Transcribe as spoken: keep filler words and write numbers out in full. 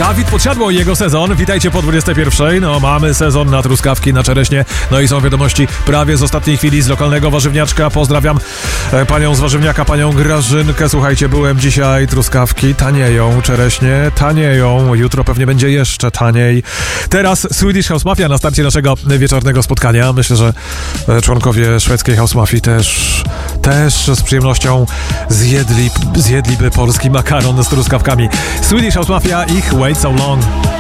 Dawid Podsiadło i jego sezon. Witajcie po dwudziestej pierwszej. No, mamy sezon na truskawki, na czereśnie. No i są wiadomości prawie z ostatniej chwili z lokalnego warzywniaczka. Pozdrawiam e, panią z warzywniaka, panią Grażynkę. Słuchajcie, byłem dzisiaj, truskawki tanieją, czereśnie tanieją. Jutro pewnie będzie jeszcze taniej. Teraz Swedish House Mafia na starcie naszego wieczornego spotkania. Myślę, że e, członkowie szwedzkiej House Mafii też, też z przyjemnością zjedli, zjedliby polski makaron z truskawkami. Swedish House Mafia, ich Wait So Long.